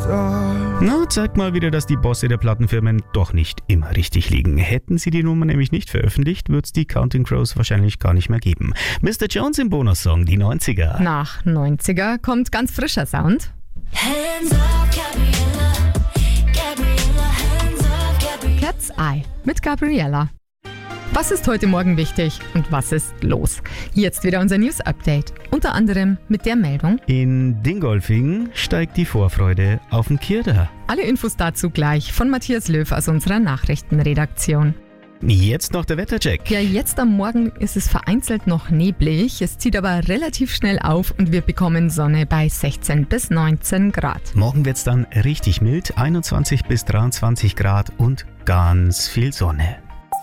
Na, zeigt mal wieder, dass die Bosse der Plattenfirmen doch nicht immer richtig liegen. Hätten sie die Nummer nämlich nicht veröffentlicht, würde es die Counting Crows wahrscheinlich gar nicht mehr geben. Mr. Jones im Bonussong, die 90er. Nach 90er kommt ganz frischer Sound. Hands up, Gabriella, Gabriella, hands up, Gabriella. Cat's Eye mit Gabriella. Was ist heute Morgen wichtig und was ist los? Jetzt wieder unser News-Update. Unter anderem mit der Meldung: In Dingolfing steigt die Vorfreude auf den Kirder. Alle Infos dazu gleich von Matthias Löw aus unserer Nachrichtenredaktion. Jetzt noch der Wettercheck. Ja, jetzt am Morgen ist es vereinzelt noch neblig. Es zieht aber relativ schnell auf und wir bekommen Sonne bei 16 bis 19 Grad. Morgen wird's dann richtig mild, 21 bis 23 Grad und ganz viel Sonne.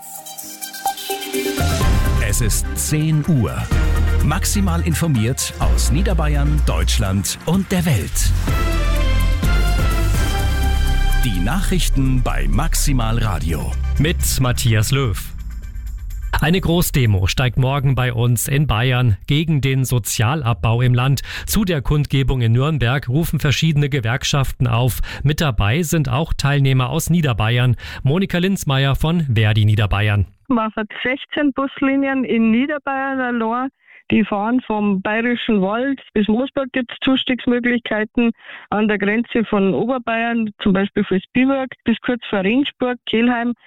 Es ist 10 Uhr. Maximal informiert aus Niederbayern, Deutschland und der Welt. Die Nachrichten bei Maximal Radio. Mit Matthias Löw. Eine Großdemo steigt morgen bei uns in Bayern gegen den Sozialabbau im Land. Zu der Kundgebung in Nürnberg rufen verschiedene Gewerkschaften auf. Mit dabei sind auch Teilnehmer aus Niederbayern. Monika Linzmeier von Verdi Niederbayern. Man hat 16 Buslinien in Niederbayern allein. Die fahren vom Bayerischen Wald bis Moosburg, gibt es Zustiegsmöglichkeiten an der Grenze von Oberbayern, zum Beispiel für Spielberg, bis kurz vor Ringsburg, Kelheim.